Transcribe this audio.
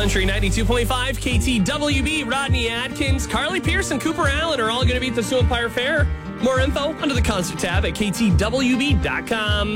Country 92.5, KTWB, Rodney Atkins, Carly Pierce, and Cooper Allen are all going to be at the Soo Empire Fair. More info under the concert tab at ktwb.com.